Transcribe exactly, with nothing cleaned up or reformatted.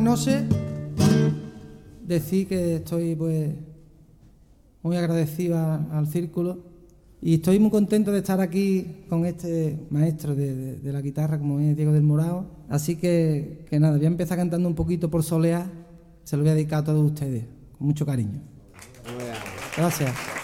No sé decir que estoy pues muy agradecida al círculo y estoy muy contento de estar aquí con este maestro de, de, de la guitarra como es Diego del Morao. Así que, que nada, voy a empezar cantando un poquito por solear. Se lo voy a dedicar a todos ustedes con mucho cariño. Gracias.